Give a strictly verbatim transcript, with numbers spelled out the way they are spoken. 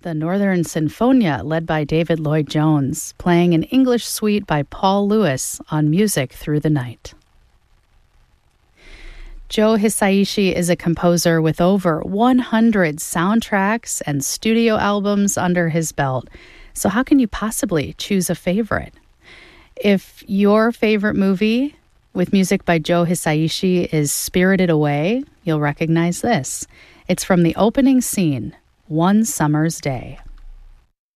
the Northern Sinfonia, led by David Lloyd-Jones, playing an English suite by Paul Lewis on Music Through the Night. Joe Hisaishi is a composer with over one hundred soundtracks and studio albums under his belt. So how can you possibly choose a favorite? If your favorite movie with music by Joe Hisaishi is Spirited Away, you'll recognize this. It's from the opening scene, One Summer's Day.